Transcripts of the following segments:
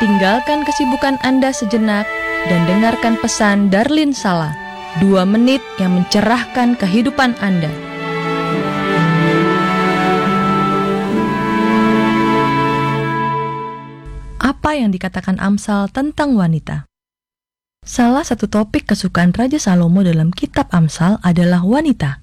Tinggalkan kesibukan Anda sejenak dan dengarkan pesan Darlin Sala, 2 menit yang mencerahkan kehidupan Anda. Apa yang dikatakan Amsal tentang wanita? Salah satu topik kesukaan Raja Salomo dalam kitab Amsal adalah wanita.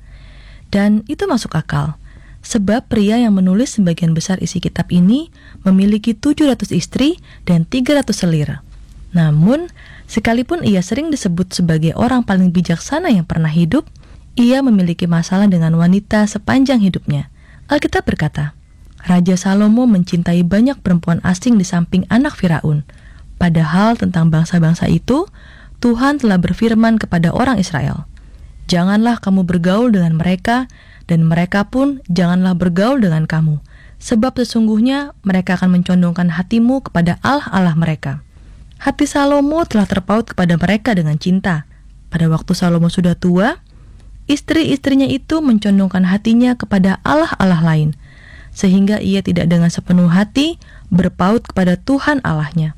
Dan itu masuk akal, sebab pria yang menulis sebagian besar isi kitab ini memiliki 700 istri dan 300 selir. Namun, sekalipun ia sering disebut sebagai orang paling bijaksana yang pernah hidup, ia memiliki masalah dengan wanita sepanjang hidupnya. Alkitab berkata, Raja Salomo mencintai banyak perempuan asing di samping anak Firaun. Padahal tentang bangsa-bangsa itu, Tuhan telah berfirman kepada orang Israel, "Janganlah kamu bergaul dengan mereka, dan mereka pun janganlah bergaul dengan kamu, sebab sesungguhnya mereka akan mencondongkan hatimu kepada allah-allah mereka." Hati Salomo telah terpaut kepada mereka dengan cinta. Pada waktu Salomo sudah tua, istri-istrinya itu mencondongkan hatinya kepada allah-allah lain, sehingga ia tidak dengan sepenuh hati berpaut kepada Tuhan Allahnya.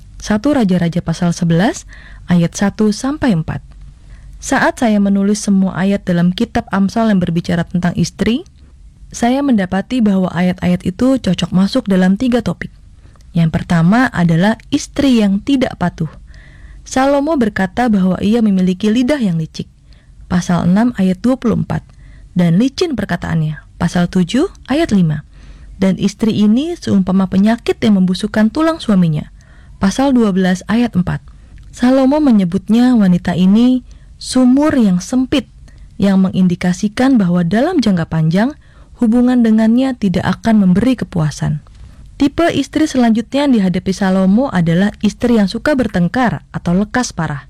1 Raja-Raja pasal 11 ayat 1-4. Saat saya menulis semua ayat dalam kitab Amsal yang berbicara tentang istri, saya mendapati bahwa ayat-ayat itu cocok masuk dalam 3 topik. Yang pertama adalah istri yang tidak patuh. Salomo berkata bahwa ia memiliki lidah yang licik, pasal 6 ayat 24, dan licin perkataannya, pasal 7 ayat 5. Dan istri ini seumpama penyakit yang membusukkan tulang suaminya, pasal 12 ayat 4. Salomo menyebutnya wanita ini sumur yang sempit, yang mengindikasikan bahwa dalam jangka panjang, hubungan dengannya tidak akan memberi kepuasan. Tipe istri selanjutnya yang dihadapi Salomo adalah istri yang suka bertengkar atau lekas parah.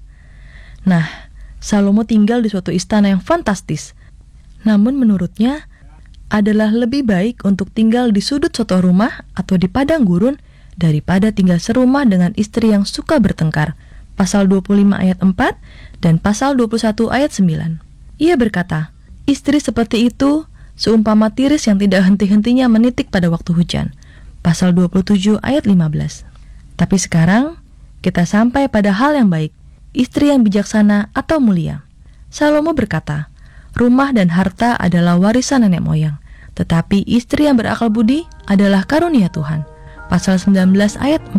Nah, Salomo tinggal di suatu istana yang fantastis. Namun menurutnya, adalah lebih baik untuk tinggal di sudut suatu rumah atau di padang gurun daripada tinggal serumah dengan istri yang suka bertengkar. Pasal 25 ayat 4 dan pasal 21 ayat 9. Ia berkata, istri seperti itu seumpama tiris yang tidak henti-hentinya menitik pada waktu hujan. Pasal 27 ayat 15. Tapi sekarang kita sampai pada hal yang baik, istri yang bijaksana atau mulia. Salomo berkata, rumah dan harta adalah warisan nenek moyang, tetapi istri yang berakal budi adalah karunia Tuhan. Pasal 19 ayat